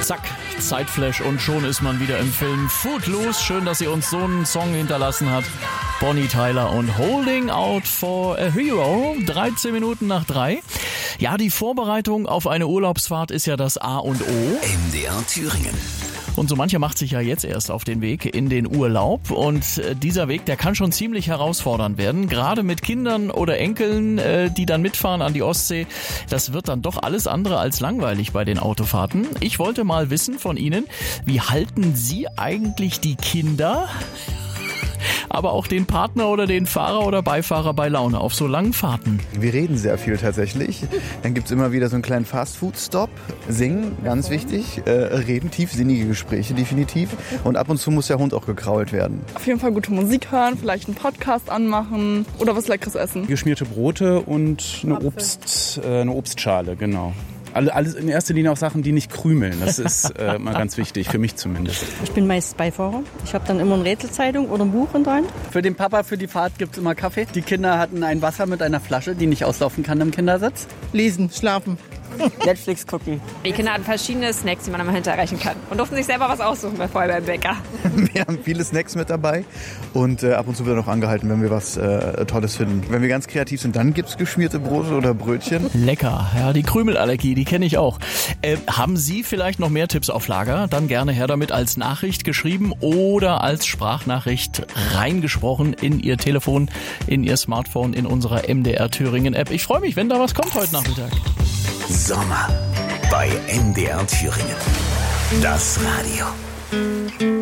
zack, Zeitflash und schon ist man wieder im Film Footloose. Schön, dass sie uns so einen Song hinterlassen hat. Bonnie Tyler und Holding Out for a Hero. 13 Minuten nach 3. Ja, die Vorbereitung auf eine Urlaubsfahrt ist ja das A und O. MDR Thüringen. Und so mancher macht sich ja jetzt erst auf den Weg in den Urlaub. Und dieser Weg, der kann schon ziemlich herausfordernd werden. Gerade mit Kindern oder Enkeln, die dann mitfahren an die Ostsee. Das wird dann doch alles andere als langweilig bei den Autofahrten. Ich wollte mal wissen von Ihnen, wie halten Sie eigentlich die Kinder, aber auch den Partner oder den Fahrer oder Beifahrer bei Laune auf so langen Fahrten? Wir reden sehr viel tatsächlich. Dann gibt's immer wieder so einen kleinen Fast-Food-Stop. Singen, ganz wichtig. Reden, tiefsinnige Gespräche definitiv. Und ab und zu muss der Hund auch gekrault werden. Auf jeden Fall gute Musik hören, vielleicht einen Podcast anmachen oder was Leckeres essen. Geschmierte Brote und eine Obstschale, genau. Alles in erster Linie auch Sachen, die nicht krümeln. Das ist mal ganz wichtig, für mich zumindest. Ich bin meist Beifahrer. Ich habe dann immer eine Rätselzeitung oder ein Buch in der Hand. Für den Papa, für die Fahrt gibt es immer Kaffee. Die Kinder hatten ein Wasser mit einer Flasche, die nicht auslaufen kann im Kindersitz. Lesen, schlafen. Netflix gucken. Die Kinder hatten verschiedene Snacks, die man am Hinterher erreichen kann. Und durften sich selber was aussuchen vorher beim Bäcker. Wir haben viele Snacks mit dabei und ab und zu wird noch angehalten, wenn wir was Tolles finden. Wenn wir ganz kreativ sind, dann gibt's geschmierte Brote oder Brötchen. Lecker, ja, die Krümelallergie, die kenne ich auch. Haben Sie vielleicht noch mehr Tipps auf Lager? Dann gerne her damit als Nachricht geschrieben oder als Sprachnachricht reingesprochen in Ihr Telefon, in Ihr Smartphone, in unserer MDR Thüringen App. Ich freue mich, wenn da was kommt heute Nachmittag. Sommer bei MDR Thüringen. Das Radio.